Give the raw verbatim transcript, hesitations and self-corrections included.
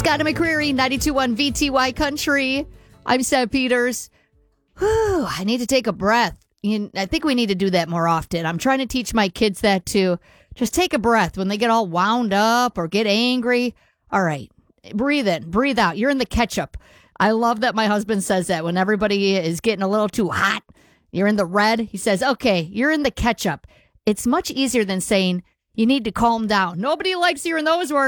Scott and McCreary, ninety-two point one V T Y Country. I'm Seth Peters. Whew, I need to take a breath. You, I think we need to do that more often. I'm trying to teach my kids that too. Just take a breath when they get all wound up or get angry. All right, breathe in, breathe out. You're in the ketchup. I love that my husband says that when everybody is getting a little too hot. You're in the red. He says, okay, you're in the ketchup. It's much easier than saying you need to calm down. Nobody likes hearing those words.